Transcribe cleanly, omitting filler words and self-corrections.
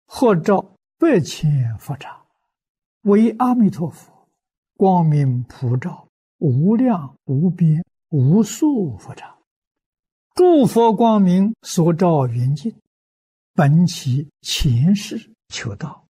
或照100,000佛刹，为阿弥陀佛光明普照，无量无边无数佛刹。诸佛光明所照圆净，本其前世求道，